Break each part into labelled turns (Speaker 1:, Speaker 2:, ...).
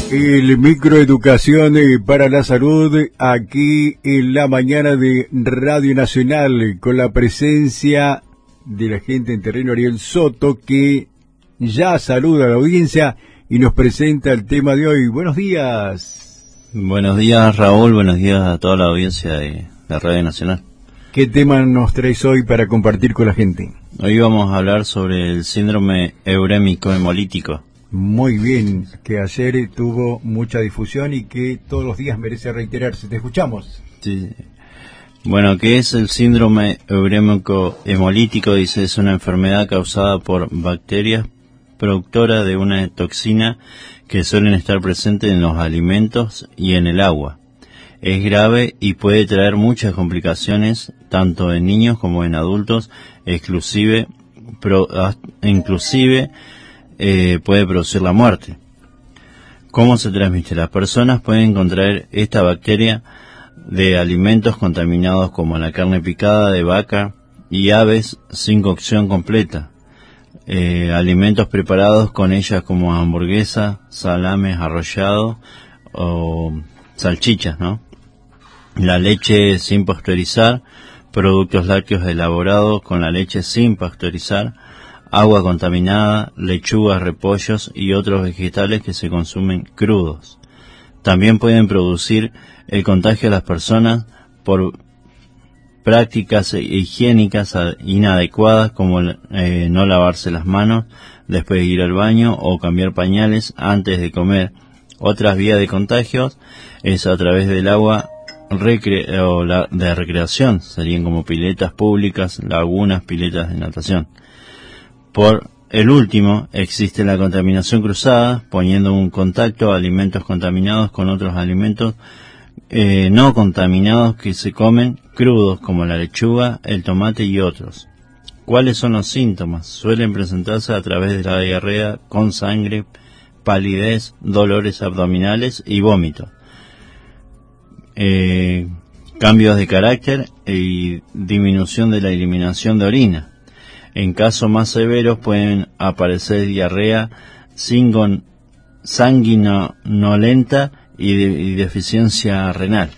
Speaker 1: El microeducación para la salud aquí en la mañana de Radio Nacional con la presencia de la gente en terreno Ariel Soto, que ya saluda a la audiencia y nos presenta el tema de hoy. Buenos días.
Speaker 2: Buenos días, Raúl. Buenos días a toda la audiencia de la Radio Nacional.
Speaker 1: ¿Qué tema nos traes hoy para compartir con la gente?
Speaker 2: Hoy vamos a hablar sobre el síndrome eurémico hemolítico.
Speaker 1: Muy bien, que ayer tuvo mucha difusión y que todos los días merece reiterarse. Te escuchamos.
Speaker 2: Sí. Bueno, ¿qué es el síndrome eurémico hemolítico? Dice, es una enfermedad causada por bacterias productoras de una toxina que suelen estar presentes en los alimentos y en el agua. Es grave y puede traer muchas complicaciones, tanto en niños como en adultos, inclusive puede producir la muerte. ¿Cómo se transmite? Las personas pueden contraer esta bacteria de alimentos contaminados como la carne picada de vaca y aves sin cocción completa, alimentos preparados con ellas como hamburguesas, salames arrollados o salchichas, ¿no? La leche sin pasteurizar, productos lácteos elaborados con la leche sin pasteurizar, agua contaminada, lechugas, repollos y otros vegetales que se consumen crudos. También pueden producir el contagio a las personas por prácticas higiénicas inadecuadas como no lavarse las manos después de ir al baño o cambiar pañales antes de comer. Otras vías de contagios es a través del agua de recreación, serían como piletas públicas, lagunas, piletas de natación. Por el último, existe la contaminación cruzada, poniendo en contacto alimentos contaminados con otros alimentos no contaminados que se comen crudos, como la lechuga, el tomate y otros. ¿Cuáles son los síntomas? Suelen presentarse a través de la diarrea con sangre, palidez, dolores abdominales y vómitos. Cambios de carácter y disminución de la eliminación de orina. En casos más severos pueden aparecer diarrea sanguinolenta y deficiencia renal.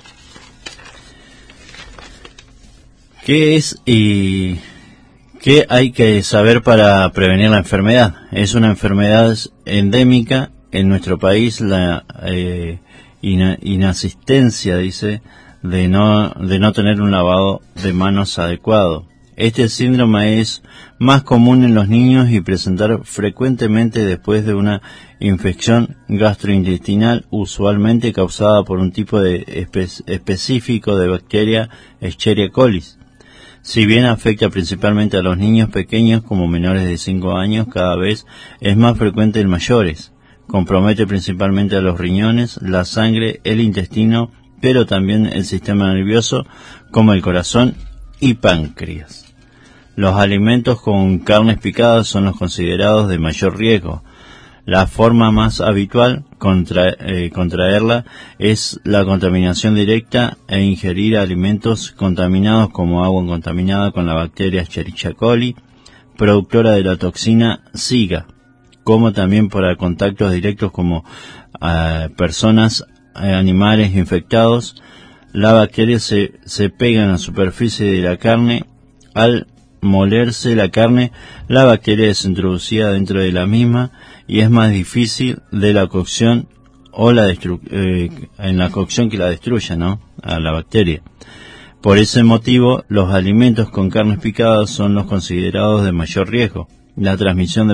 Speaker 2: ¿Qué es y qué hay que saber para prevenir la enfermedad? Es una enfermedad endémica en nuestro país. La inasistencia, dice, de no tener un lavado de manos adecuado. Este síndrome es más común en los niños y presentar frecuentemente después de una infección gastrointestinal, usualmente causada por un tipo de específico de bacteria Escherichia coli. Si bien afecta principalmente a los niños pequeños como menores de 5 años, cada vez es más frecuente en mayores. Compromete principalmente a los riñones, la sangre, el intestino, pero también el sistema nervioso como el corazón y páncreas. Los alimentos con carnes picadas son los considerados de mayor riesgo. La forma más habitual contraerla es la contaminación directa e ingerir alimentos contaminados como agua contaminada con la bacteria Escherichia coli, productora de la toxina Zika, como también por contactos directos como personas, animales infectados. La bacteria se pega en la superficie de la carne. Al molerse la carne, la bacteria es introducida dentro de la misma y es más difícil de la cocción o en la cocción que la destruya, ¿no?, a la bacteria. Por ese motivo, los alimentos con carnes picadas son los considerados de mayor riesgo. La transmisión de